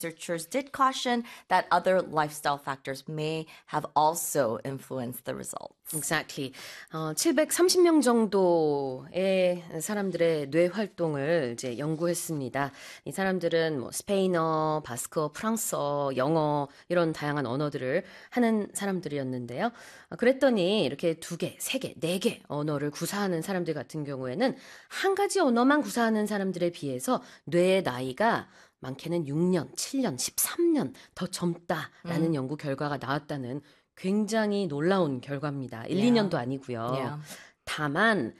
researchers did caution that other lifestyle factors may have also influenced the results. Exactly. 730명 정도의 사람들의 뇌 활동을 이제 연구했습니다. 이 사람들은 뭐 스페인어, 바스크어, 프랑스어, 영어 이런 다양한 언어들을 하는 사람들이었는데요. 그랬더니 이렇게 2개, 3개, 4개 언어를 구사하는 사람들 같은 경우에는 한 가지 언어만 구사하는 사람들에 비해서 뇌의 나이가 많게는 6년, 7년, 13년 더 젊다라는 연구 결과가 나왔다는 굉장히 놀라운 결과입니다. 1, 2년도 아니고요. Yeah. 다만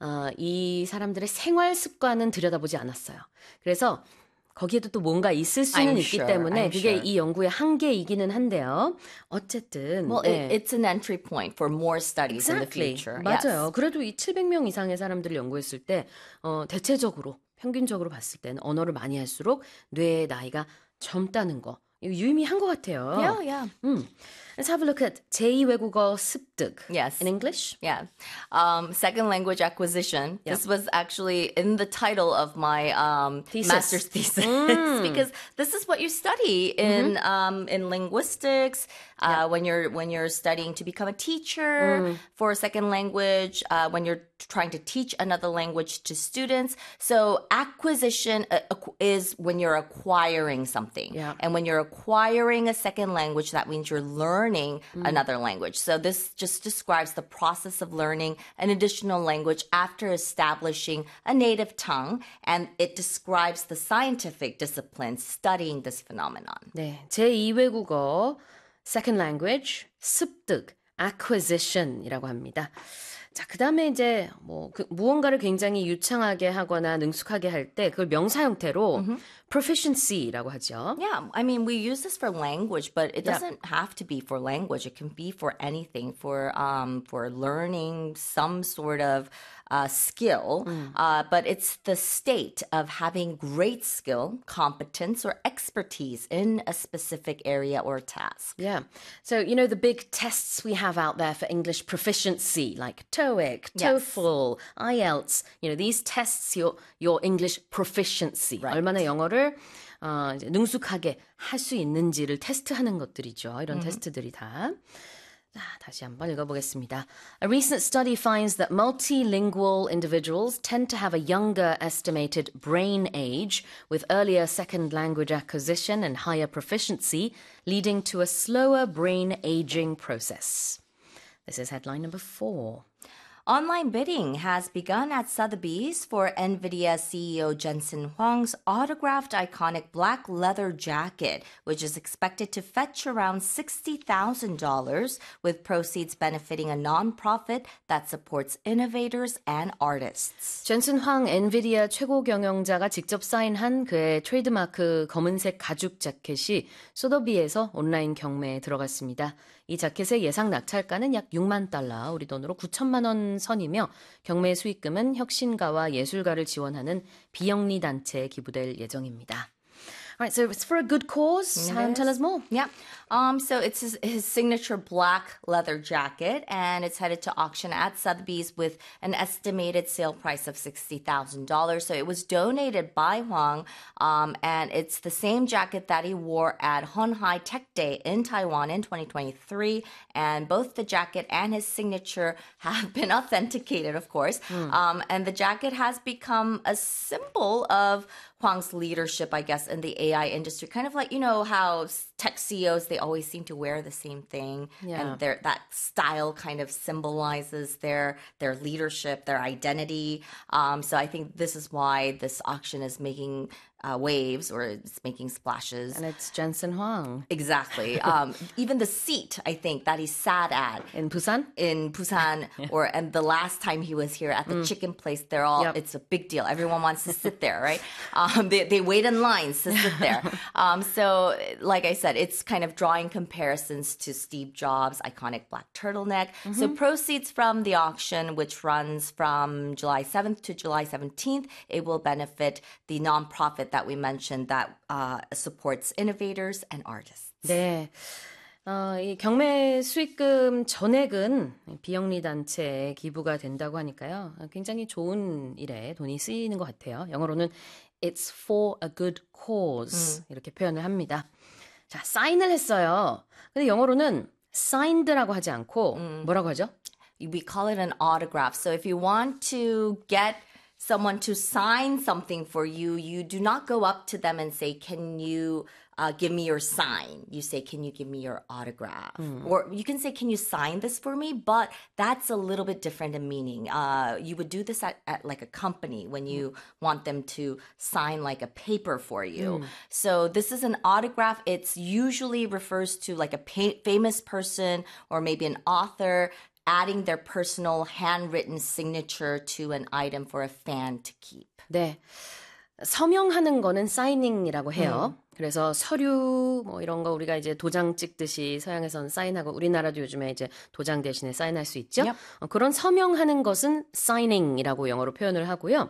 이 사람들의 생활 습관은 들여다보지 않았어요. 그래서 거기에도 또 뭔가 있을 수는 있기 때문에 그게 이 연구의 한계이기는 한데요. 어쨌든 Well, it's an entry point for more studies in the future. 맞아요. Yes. 그래도 이 700명 이상의 사람들을 연구했을 때 대체적으로 평균적으로 봤을 때는 언어를 많이 할수록 뇌의 나이가 젊다는 거 이거 유의미한 것 같아요. Yeah. Let's have a look at 제2외국어 습득. Yes. In English? Yeah. Second language acquisition. Yep. This was actually in the title of my master's thesis because this is what you study in linguistics when you're studying to become a teacher for a second language, when you're trying to teach another language to students. So acquisition is when you're acquiring something. Yeah. And when you're acquiring a second language, that means you're learning another language. So this just describes the process of learning an additional language after establishing a native tongue. And it describes the scientific discipline studying this phenomenon. 네, 제2외국어 second language 습득 acquisition이라고 합니다. 자, 그다음에 이제 무언가를 굉장히 유창하게 하거나 능숙하게 할 때 그걸 명사 형태로 proficiency라고 하죠. Yeah, I mean, we use this for language, but it doesn't have to be for language. It can be for anything, for learning some sort of skill. But it's the state of having great skill, competence, or expertise in a specific area or task. Yeah. So, you know, the big tests we have out there for English proficiency, like TOEIC, TOEFL, IELTS, you know, these tests your English proficiency. Right. 얼마나 영어를 이제 능숙하게 할 수 있는지를 테스트하는 것들이죠. 이런 테스트들이 다. 자, 다시 한번 읽어보겠습니다. A recent study finds that multilingual individuals tend to have a younger estimated brain age with earlier second language acquisition and higher proficiency, leading to a slower brain aging process. This is headline number 4. Online bidding has begun at Sotheby's for NVIDIA CEO Jensen Huang's autographed iconic black leather jacket, which is expected to fetch around $60,000, with proceeds benefiting a nonprofit that supports innovators and artists. 젠슨 황 엔비디아 최고 경영자가 직접 사인한 그의 트레이드마크 검은색 가죽 자켓이 소더비에서 온라인 경매에 들어갔습니다. 이 자켓의 예상 낙찰가는 약 6만 달러, 우리 돈으로 9천만 원 선이며 경매 수익금은 혁신가와 예술가를 지원하는 비영리 단체에 기부될 예정입니다. All right, so it's for a good cause. Tell us more. Yeah. So it's his signature black leather jacket, and it's headed to auction at Sotheby's with an estimated sale price of $60,000. So it was donated by Huang, and it's the same jacket that he wore at Honhai Tech Day in Taiwan in 2023. And both the jacket and his signature have been authenticated, of course. And the jacket has become a symbol of Huang's leadership, I guess, in the AI industry. Kind of like, you know, how tech CEOs, they always seem to wear the same thing. Yeah. And that style kind of symbolizes their leadership, their identity. So I think this is why this auction is making waves, or it's making splashes. And it's Jensen Huang. Exactly. Even the seat, I think, that he sat at. In Busan? In Busan, and the last time he was here at the chicken place, it's a big deal. Everyone wants to sit there, right? They wait in lines to sit there. So, like I said, it's kind of drawing comparisons to Steve Jobs' iconic black turtleneck. So proceeds from the auction, which runs from July 7th to July 17th, it will benefit the nonprofit that we mentioned that supports innovators and artists. 네. 이 경매 수익금 전액은 비영리 단체에 기부가 된다고 하니까요. 굉장히 좋은 일에 돈이 쓰이는 것 같아요. 영어로는 it's for a good cause. 이렇게 표현을 합니다. 자, 사인을 했어요. 근데 영어로는 signed라고 하지 않고 뭐라고 하죠? We call it an autograph. So if you want to get someone to sign something for you, you do not go up to them and say, can you give me your sign? You say, can you give me your autograph? Or you can say, can you sign this for me? But that's a little bit different in meaning. You would do this at like a company when you want them to sign like a paper for you. So this is an autograph. It's usually refers to like a famous person or maybe an author adding their personal handwritten signature to an item for a fan to keep. 네. 서명하는 거는 사이닝이라고 해요. 그래서 서류 뭐 이런 거 우리가 이제 도장 찍듯이 서양에서는 사인하고 우리나라도 요즘에 이제 도장 대신에 사인할 수 있죠. Yep. 그런 서명하는 것은 signing이라고 영어로 표현을 하고요.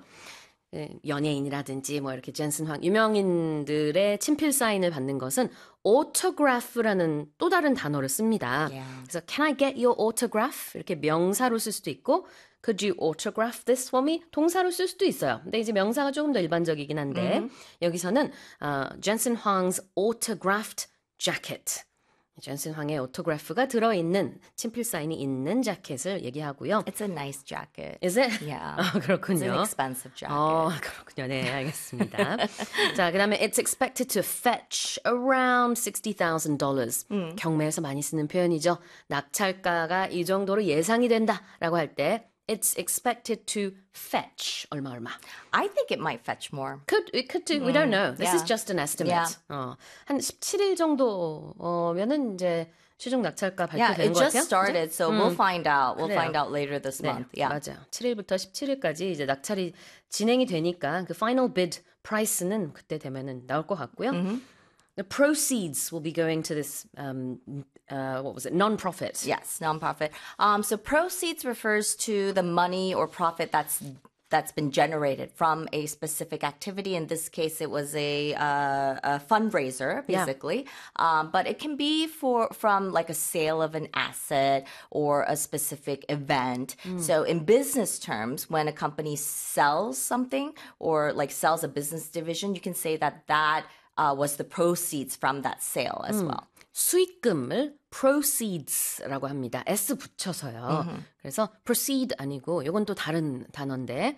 연예인이라든지 뭐 이렇게 젠슨 황 유명인들의 친필 사인을 받는 것은 autograph라는 또 다른 단어를 씁니다. Yeah. 그래서 can I get your autograph? 이렇게 명사로 쓸 수도 있고 could you autograph this for me? 동사로 쓸 수도 있어요. 근데 이제 명사가 조금 더 일반적이긴 한데 여기서는 젠슨 황's autographed jacket. 젠슨 황의 오토그래프가 들어있는 친필 사인이 있는 자켓을 얘기하고요. It's a nice jacket. Is it? Yeah. 그렇군요. It's an expensive jacket. 그렇군요. 네, 알겠습니다. 자, 그다음에 it's expected to fetch around $60,000. 경매에서 많이 쓰는 표현이죠. 낙찰가가 이 정도로 예상이 된다라고 할 때 it's expected to fetch 얼마. I think it might fetch more. It could do. We don't know. This is yeah. just an estimate. 한 17일 정도면은 이제 최종 낙찰가 Yeah, 발표되는 it 것 just 같아요. started, so we'll find out. We'll 그래요. find out later this 네, month. Yeah. 맞아요. 7일부터 17일까지 이제 낙찰이 진행이 되니까 그 final bid price는 그때 되면은 나올 것 같고요. The proceeds will be going to this what was it? Non-profit. Yes, nonprofit. So proceeds refers to the money or profit that's been generated from a specific activity. In this case, it was a fundraiser, basically. But it can be from like a sale of an asset or a specific event. So in business terms, when a company sells something or like sells a business division, you can say that was the proceeds from that sale as well. 수익금을 proceeds라고 합니다. S 붙여서요. 그래서 proceed 아니고 이건 또 다른 단어인데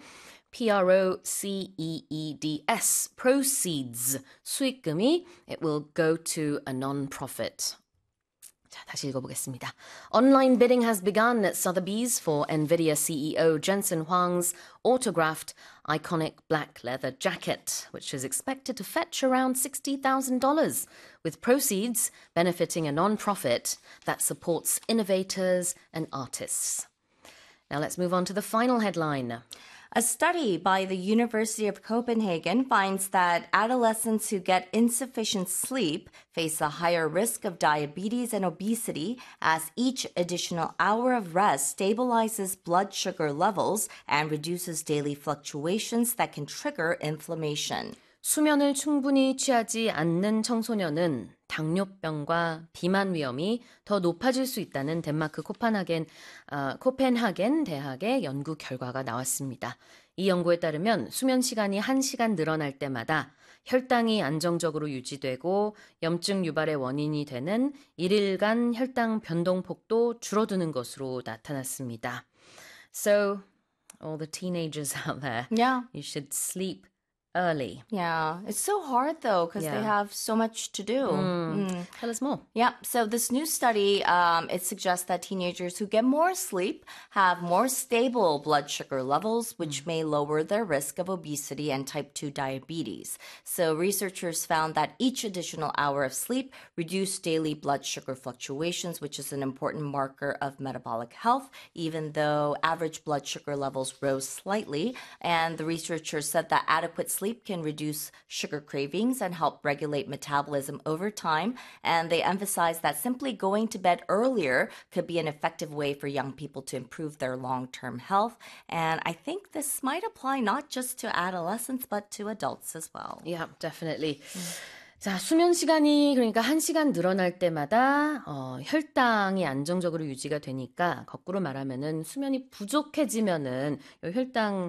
proceeds, proceeds, 수익금이 it will go to a non-profit. 자, 다시 읽어보겠습니다. Online bidding has begun at Sotheby's for NVIDIA CEO Jensen Huang's autographed iconic black leather jacket, which is expected to fetch around $60,000, with proceeds benefiting a non-profit that supports innovators and artists. Now let's move on to the final headline. A study by the University of Copenhagen finds that adolescents who get insufficient sleep face a higher risk of diabetes and obesity as each additional hour of rest stabilizes blood sugar levels and reduces daily fluctuations that can trigger inflammation. 수면을 충분히 취하지 않는 청소년은 당뇨병과 비만 위험이 더 높아질 수 있다는 덴마크 코펜하겐 대학의 연구 결과가 나왔습니다. 이 연구에 따르면 수면 시간이 1시간 늘어날 때마다 혈당이 안정적으로 유지되고 염증 유발의 원인이 되는 1일간 혈당 변동폭도 줄어드는 것으로 나타났습니다. So, all the teenagers out there, Yeah. you should sleep early. Yeah. It's so hard though because they have so much to do. Tell us more. Yeah, so this new study, it suggests that teenagers who get more sleep have more stable blood sugar levels, which may lower their risk of obesity and type 2 diabetes. So researchers found that each additional hour of sleep reduced daily blood sugar fluctuations, which is an important marker of metabolic health, even though average blood sugar levels rose slightly. And the researchers said that adequate sleep can reduce sugar cravings and help regulate metabolism over time. And they emphasize that simply going to bed earlier could be an effective way for young people to improve their long-term health. And I think this might apply not just to adolescents, but to adults as well. Yeah, definitely. 자, 수면 시간이 그러니까 1시간 늘어날 때마다 혈당이 안정적으로 유지가 되니까 거꾸로 말하면은 수면이 부족해지면은 요 혈당의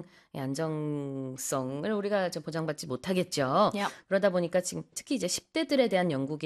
안정성을 우리가 보장받지 못하겠죠. Yep. 그러다 보니까 지금 특히 이제 10대들에 대한 연구